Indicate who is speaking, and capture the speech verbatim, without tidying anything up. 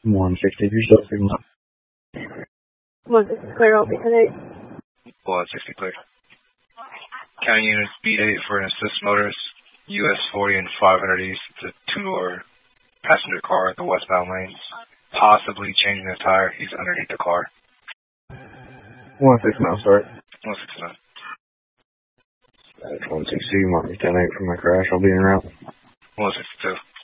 Speaker 1: one sixty, you're still picking up.
Speaker 2: one sixty clear, I'll be ten eight.
Speaker 3: one sixty clear. County unit speed eight for an assist motorist, U S forty and five hundred east. It's a two-door passenger car at the westbound lanes. Possibly changing the tire. He's underneath the car.
Speaker 1: one sixty now, start.
Speaker 3: one sixty nine.
Speaker 1: That's one sixty, mark me ten eight for my crash. I'll be en route.
Speaker 3: one sixty two.